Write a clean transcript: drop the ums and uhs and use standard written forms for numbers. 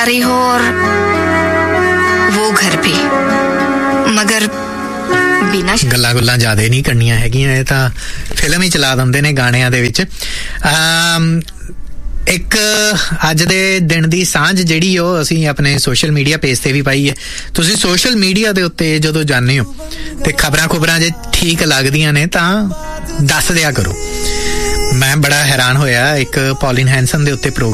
रही हो और वो घर पे, मगर बिना ਗੱਲਾਂ ਗੁੱਲਾਂ ਜ਼ਿਆਦਾ ਨਹੀਂ ਕਰਨੀਆਂ ਹੈਗੀਆਂ, ਇਹ ਤਾਂ ਫਿਲਮ ਹੀ ਚਲਾ ਦਿੰਦੇ ਨੇ ਗਾਣਿਆਂ ਦੇ ਵਿੱਚ। ਇੱਕ ਅੱਜ ਦੇ ਦਿਨ ਦੀ ਸਾਂਝ ਜਿਹੜੀ ਉਹ ਅਸੀਂ ਆਪਣੇ ਸੋਸ਼ਲ ਮੀਡੀਆ ਪੇਜ ਤੇ ਵੀ ਪਾਈ ਹੈ। ਤੁਸੀਂ ਸੋਸ਼ਲ ਮੀਡੀਆ ਦੇ ਉੱਤੇ ਜਦੋਂ ਜਾਂਦੇ ਹੋ ਤੇ ਖਬਰਾਂ ਜੇ ਠੀਕ ਲੱਗਦੀਆਂ ਨੇ ਤਾਂ ਦੱਸ ਦਿਆ ਕਰੋ। ਮੈਂ ਬੜਾ ਹੈਰਾਨ ਹੋਇਆ, ਇੱਕ ਪੌਲਿਨ ਹੈਂਸਨ ਦੇ ਉੱਤੇ